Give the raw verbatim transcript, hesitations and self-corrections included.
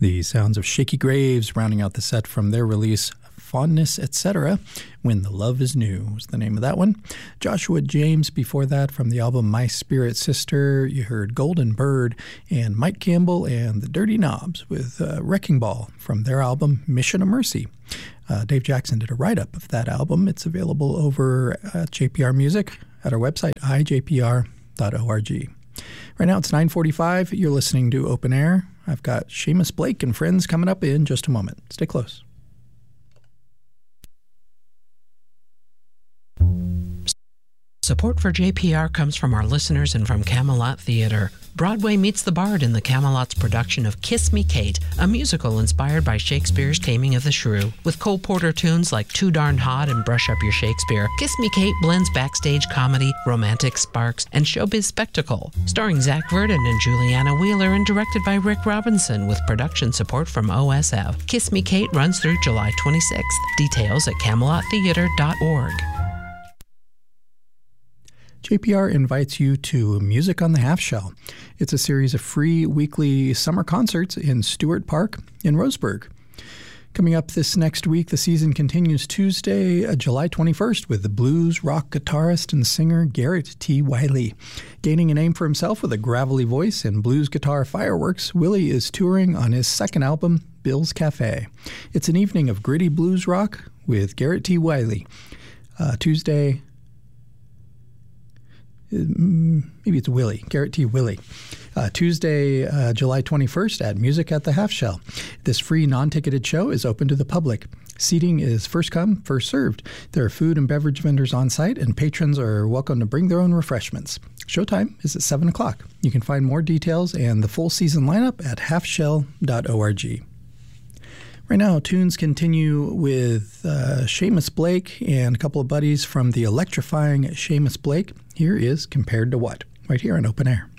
The sounds of Shaky Graves rounding out the set from their release Fondness, et cetera. When the Love is New was the name of that one. Joshua James before that from the album My Spirit Sister. You heard Golden Bird and Mike Campbell and the Dirty Knobs with uh, Wrecking Ball from their album Mission of Mercy. Uh, Dave Jackson did a write-up of that album. It's available over at J P R Music at our website, i j p r dot org. Right now it's nine forty-five. You're listening to Open Air. I've got Seamus Blake and friends coming up in just a moment. Stay close. Support for J P R comes from our listeners and from Camelot Theater. Broadway meets the Bard in the Camelot's production of Kiss Me Kate, a musical inspired by Shakespeare's Taming of the Shrew. With Cole Porter tunes like Too Darn Hot and Brush Up Your Shakespeare, Kiss Me Kate blends backstage comedy, romantic sparks, and showbiz spectacle. Starring Zach Verdon and Juliana Wheeler and directed by Rick Robinson with production support from O S F. Kiss Me Kate runs through July twenty-sixth. Details at camelot theater dot org. J P R invites you to Music on the Half Shell. It's a series of free weekly summer concerts in Stewart Park in Roseburg. Coming up this next week, the season continues Tuesday, uh, July twenty-first, with the blues rock guitarist and singer Garrett T. Wiley. Gaining a name for himself with a gravelly voice and blues guitar fireworks, Willie is touring on his second album, Bill's Cafe. It's an evening of gritty blues rock with Garrett T. Wiley. Uh, Tuesday... Maybe it's Willie, Garrett T. Willie. Uh, Tuesday, uh, July twenty-first at Music at the Half Shell. This free non-ticketed show is open to the public. Seating is first come, first served. There are food and beverage vendors on site, and patrons are welcome to bring their own refreshments. Showtime is at seven o'clock. You can find more details and the full season lineup at half shell dot org. Right now, tunes continue with uh, Seamus Blake and a couple of buddies from the electrifying Seamus Blake. Here is Compared to What, right here on Open Air.